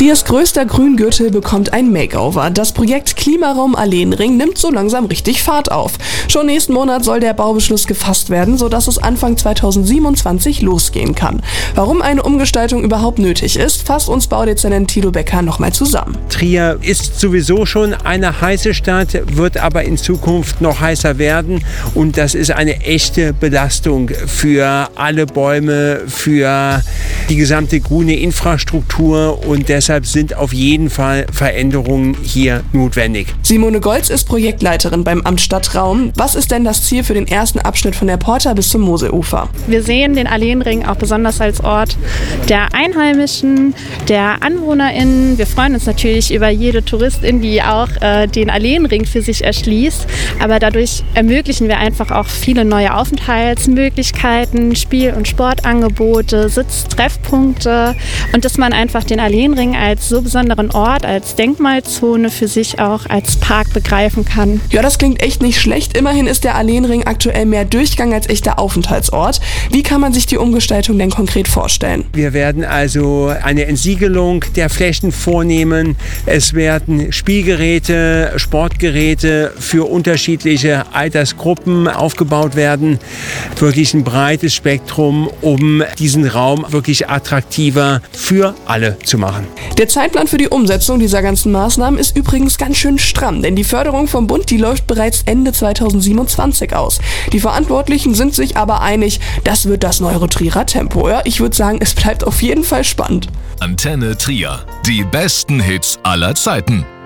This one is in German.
Triers größter Grüngürtel bekommt ein Makeover. Das Projekt Klimaraum Alleenring nimmt so langsam richtig Fahrt auf. Schon nächsten Monat soll der Baubeschluss gefasst werden, sodass es Anfang 2027 losgehen kann. Warum eine Umgestaltung überhaupt nötig ist, fasst uns Baudezernent Thilo Becker nochmal zusammen. Trier ist sowieso schon eine heiße Stadt, wird aber in Zukunft noch heißer werden. Und das ist eine echte Belastung für alle Bäume, für die gesamte grüne Infrastruktur. Und deshalb sind auf jeden Fall Veränderungen hier notwendig. Simone Golz ist Projektleiterin beim Amt Stadtraum. Was ist denn das Ziel für den ersten Abschnitt von der Porta bis zum Moselufer? Wir sehen den Alleenring auch besonders als Ort der Einheimischen, der AnwohnerInnen. Wir freuen uns natürlich über jede Touristin, die auch den Alleenring für sich erschließt. Aber dadurch ermöglichen wir einfach auch viele neue Aufenthaltsmöglichkeiten, Spiel- und Sportangebote, Sitztreffpunkte und dass man einfach den Alleenring als so besonderen Ort, als Denkmalzone für sich auch als Park begreifen kann. Ja, das klingt echt nicht schlecht. Immerhin ist der Alleenring aktuell mehr Durchgang als echter Aufenthaltsort. Wie kann man sich die Umgestaltung denn konkret vorstellen? Wir werden also eine Entsiegelung der Flächen vornehmen. Es werden Spielgeräte, Sportgeräte für unterschiedliche Altersgruppen aufgebaut werden. Wirklich ein breites Spektrum, um diesen Raum wirklich attraktiver für alle zu machen. Der Zeitplan für die Umsetzung dieser ganzen Maßnahmen ist übrigens ganz schön stramm, denn die Förderung vom Bund, die läuft bereits Ende 2027 aus. Die Verantwortlichen sind sich aber einig, das wird das neue Trierer Tempo. Ja, ich würde sagen, es bleibt auf jeden Fall spannend. Antenne Trier. Die besten Hits aller Zeiten.